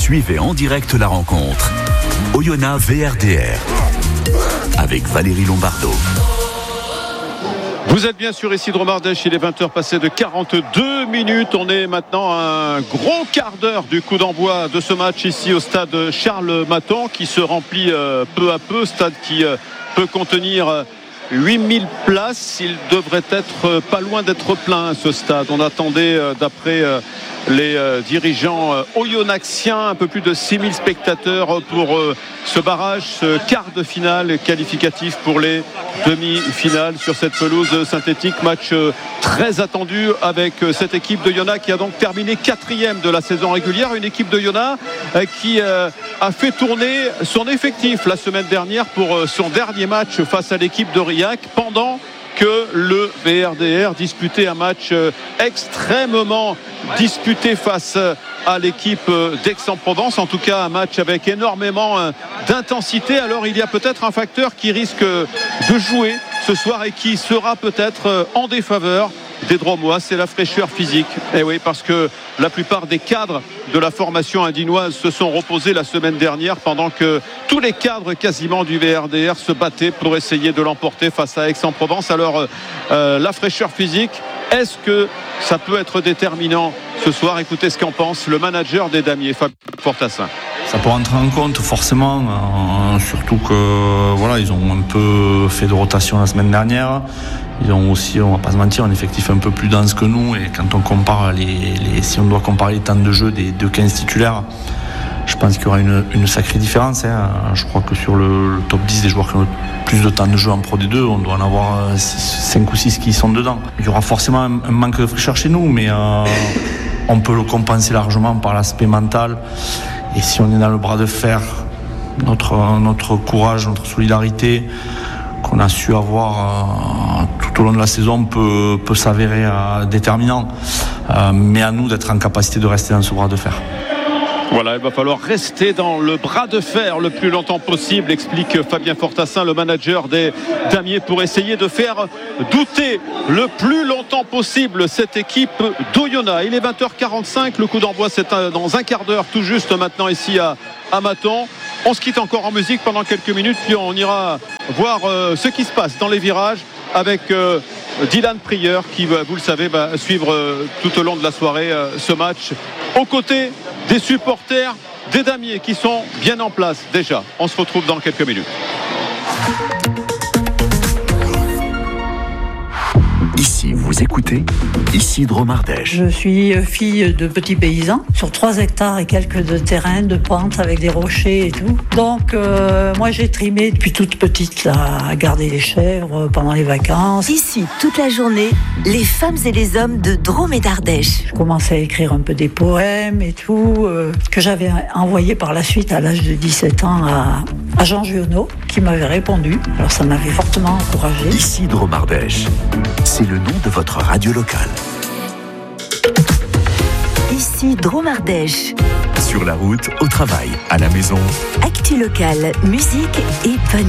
Suivez en direct la rencontre. Oyonnax VRDR avec Valérie Lombardo. Vous êtes bien sûr ici de Romardèche, il est 20h passé de 42 minutes. On est maintenant à un gros quart d'heure du coup d'envoi de ce match ici au stade Charles Maton qui se remplit peu à peu. Stade qui peut contenir 8000 places. Il devrait être pas loin d'être plein ce stade. On attendait d'après les dirigeants oyonnaxiens un peu plus de 6000 spectateurs pour ce barrage, ce quart de finale qualificatif pour les demi-finales sur cette pelouse synthétique. Match très attendu avec cette équipe d'Oyonnax qui a donc terminé 4e de la saison régulière. Une équipe d'Oyonnax qui a fait tourner son effectif la semaine dernière pour son dernier match face à l'équipe d'Aurillac pendant que le VRDR disputait un match extrêmement disputé face à l'équipe d'Aix-en-Provence. En tout cas, un match avec énormément d'intensité. Alors, il y a peut-être un facteur qui risque de jouer ce soir et qui sera peut-être en défaveur des Dromois, c'est la fraîcheur physique. Et oui, parce que la plupart des cadres de la formation indinoise se sont reposés la semaine dernière pendant que tous les cadres quasiment du VRDR se battaient pour essayer de l'emporter face à Aix-en-Provence. Alors la fraîcheur physique, est-ce que ça peut être déterminant ce soir? Écoutez ce qu'en pense le manager des Damiers, Fabien Fortassin. Ça peut rentrer en compte forcément, surtout que voilà, ils ont un peu fait de rotation la semaine dernière. Ils ont aussi, on va pas se mentir, un effectif un peu plus dense que nous. Et quand on compare si on doit comparer les temps de jeu des 15 titulaires, je pense qu'il y aura une sacrée différence. Je crois que sur le top 10 des joueurs qui ont plus de temps de jeu en Pro D2, on doit en avoir 5 ou 6 qui sont dedans. Il y aura forcément un manque de fraîcheur chez nous, mais on peut le compenser largement par l'aspect mental. Et si on est dans le bras de fer, notre courage, notre solidarité qu'on a su avoir tout au long de la saison peut s'avérer déterminant. Mais à nous d'être en capacité de rester dans ce bras de fer. Voilà, il va falloir rester dans le bras de fer le plus longtemps possible, explique Fabien Fortassin, le manager des Damiers, pour essayer de faire douter le plus longtemps possible cette équipe d'Oyonnax. Il est 20h45, le coup d'envoi c'est dans un quart d'heure tout juste maintenant ici à Maton. On se quitte encore en musique pendant quelques minutes, puis on ira voir ce qui se passe dans les virages avec Dylan Prieur qui, vous le savez, va suivre tout au long de la soirée ce match aux côtés des supporters des Damiers qui sont bien en place déjà. On se retrouve dans quelques minutes. Ici, vous écoutez Ici de Romardèche. Je suis fille de petits paysans sur 3 hectares et quelques de terrain, de pente avec des rochers et tout. Donc moi j'ai trimé depuis toute petite là, à garder les chèvres pendant les vacances. Ici, toute la journée, les femmes et les hommes de Drôme et d'Ardèche. Je commençais à écrire un peu des poèmes et tout, que j'avais envoyé par la suite à l'âge de 17 ans à Jean Giono, qui m'avait répondu. Alors ça m'avait fortement encouragée. Ici de Romardèche, c'est le nom de votre radio locale. Ici, Drôme Ardèche. Sur la route, au travail, à la maison. Actu locale, musique et bonne